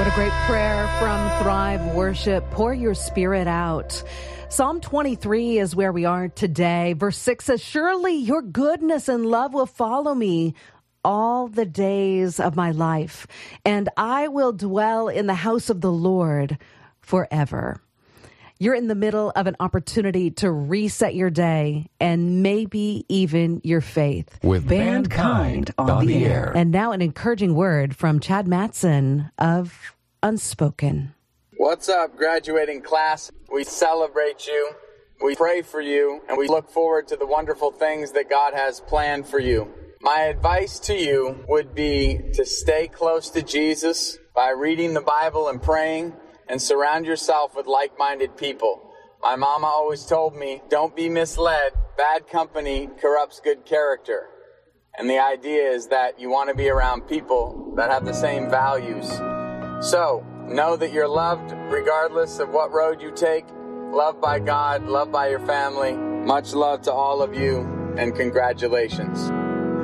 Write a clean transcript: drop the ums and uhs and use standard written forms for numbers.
What a great prayer from Thrive Worship. Pour your spirit out. Psalm 23 is where we are today. Verse 6 says, "Surely your goodness and love will follow me all the days of my life, and I will dwell in the house of the Lord forever." You're in the middle of an opportunity to reset your day and maybe even your faith. With Mankind on the air. And now an encouraging word from Chad Matson of Unspoken. What's up, graduating class? We celebrate you, we pray for you, and we look forward to the wonderful things that God has planned for you. My advice to you would be to stay close to Jesus by reading the Bible and praying, and surround yourself with like-minded people. My mama always told me, don't be misled. Bad company corrupts good character. And the idea is that you want to be around people that have the same values. So, know that you're loved regardless of what road you take. Loved by God, loved by your family. Much love to all of you, and congratulations.